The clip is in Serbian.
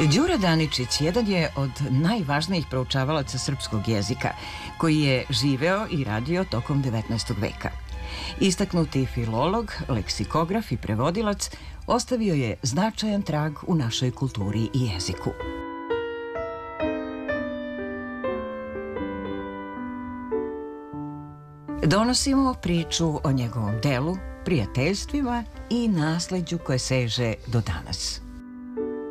Đura Daničić jedan je od najvažnijih proučavalaca srpskog jezika, koji je živeo i radio tokom 19. veka. Istaknuti filolog, leksikograf i prevodilac ostavio je značajan trag u našoj kulturi i jeziku. Donosimo priču o njegovom delu, prijateljstvima i nasleđu koje seže do danas.